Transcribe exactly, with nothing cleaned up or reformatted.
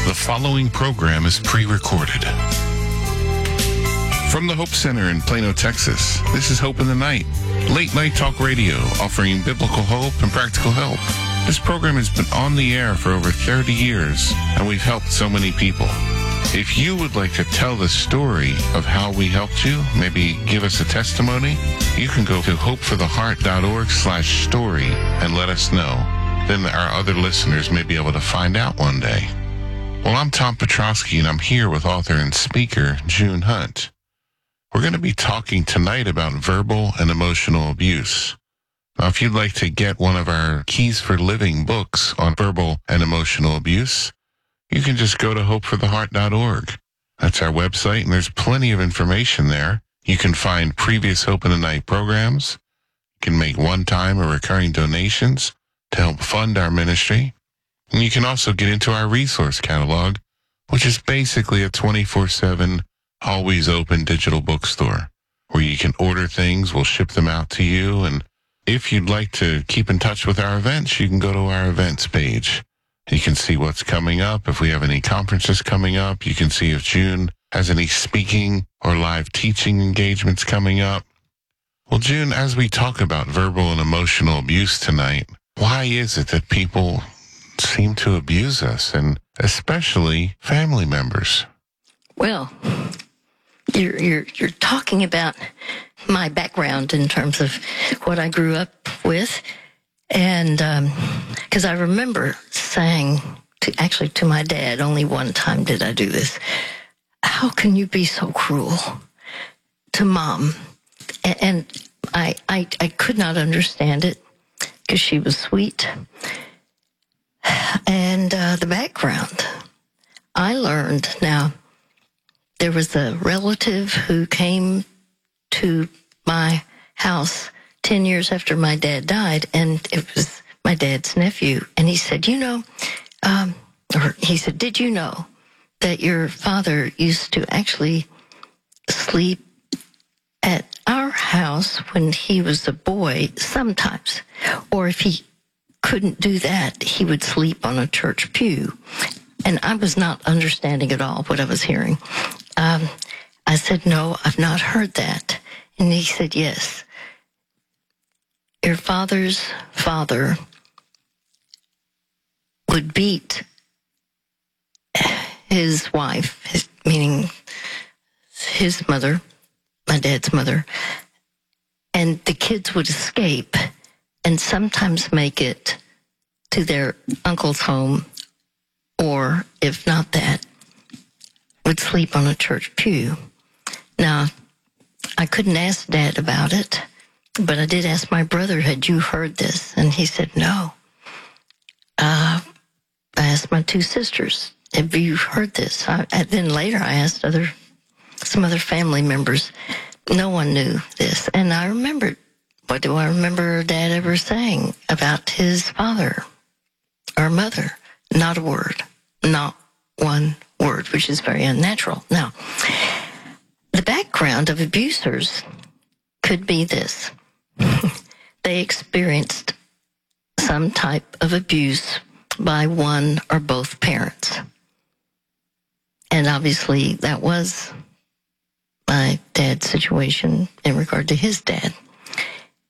The following program is pre-recorded. From the Hope Center in Plano, Texas, this is Hope in the Night, late night talk radio offering biblical hope and practical help. This program has been on the air for over thirty years, and we've helped so many people. If you would like to tell the story of how we helped you, maybe give us a testimony, you can go to hopefortheheart.org slash story and let us know. Then our other listeners may be able to find out one day. Well, I'm Tom Petrosky, and I'm here with author and speaker June Hunt. We're going to be talking tonight about verbal and emotional abuse. Now, if you'd like to get one of our Keys for Living books on verbal and emotional abuse, you can just go to hope for the heart dot org. That's our website, and there's plenty of information there. You can find previous Hope in the Night programs. You can make one-time or recurring donations to help fund our ministry. And you can also get into our resource catalog, which is basically a twenty-four seven, always open digital bookstore where you can order things, we'll ship them out to you. And if you'd like to keep in touch with our events, you can go to our events page. You can see what's coming up. If we have any conferences coming up, you can see if June has any speaking or live teaching engagements coming up. Well, June, as we talk about verbal and emotional abuse tonight, why is it that people seem to abuse us, and especially family members? Well, you're, you're, you're talking about my background in terms of what I grew up with. And because um, I remember saying, to, actually to my dad, only one time did I do this, how can you be so cruel to Mom? And, and I, I, I could not understand it because she was sweet. And uh, the background, I learned now, there was a relative who came to my house ten years after my dad died, and it was my dad's nephew. And he said, you know, um, or he said, did you know that your father used to actually sleep at our house when he was a boy sometimes? Or if he couldn't do that, he would sleep on a church pew. And I was not understanding at all what I was hearing. Um, I said, no, I've not heard that. And he said, yes. Your father's father would beat his wife, his, meaning his mother, my dad's mother, and the kids would escape and sometimes make it to their uncle's home, or if not that, would sleep on a church pew. Now, I couldn't ask Dad about it, but I did ask my brother, had you heard this? And he said, no. Uh, I asked my two sisters, have you heard this? I, and then later I asked other, some other family members. No one knew this. And I remembered, what do I remember Dad ever saying about his father or mother? Not a word. Not one word, which is very unnatural. Now, the background of abusers could be this. They experienced some type of abuse by one or both parents. And obviously that was my dad's situation in regard to his dad.